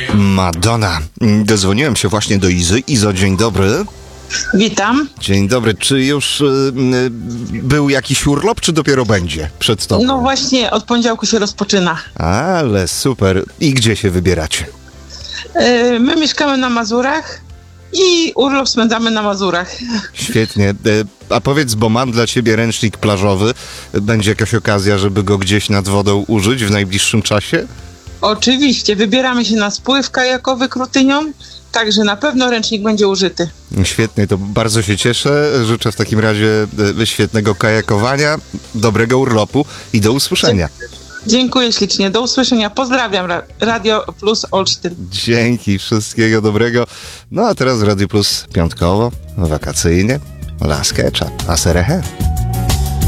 Madonna. Dozwoniłem się właśnie do Izy. Izo, dzień dobry. Witam. Dzień dobry. Czy już był jakiś urlop, czy dopiero będzie przed tobą? No właśnie, od poniedziałku się rozpoczyna. Ale super. I gdzie się wybieracie? My mieszkamy na Mazurach i urlop spędzamy na Mazurach. Świetnie. A powiedz, bo mam dla ciebie ręcznik plażowy. Będzie jakaś okazja, żeby go gdzieś nad wodą użyć w najbliższym czasie? Oczywiście, wybieramy się na spływ kajakowy Krutynią, także na pewno ręcznik będzie użyty. Świetnie, to bardzo się cieszę. Życzę w takim razie świetnego kajakowania, dobrego urlopu i do usłyszenia. Dziękuję ślicznie, do usłyszenia. Pozdrawiam Radio Plus Olsztyn. Dzięki, wszystkiego dobrego. No a teraz Radio Plus piątkowo, wakacyjnie, La Sketcha, a Serehe.